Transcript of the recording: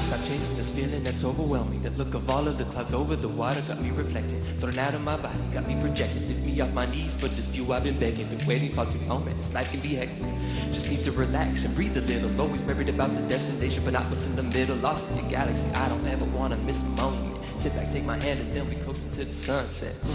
stop chasing this feeling that's overwhelming. The look of all of the clouds over the water got me reflecting. Thrown out of my body, got me projected. Lift me off my knees for this view I've been begging. Been waiting for too long, man, this life can be hectic. Just need to relax and breathe a little. Always worried about the destination, but not what's in the middle. Lost in the galaxy, I don't ever wanna miss a moment. Sit back, take my hand, and then we coasting to the sunset.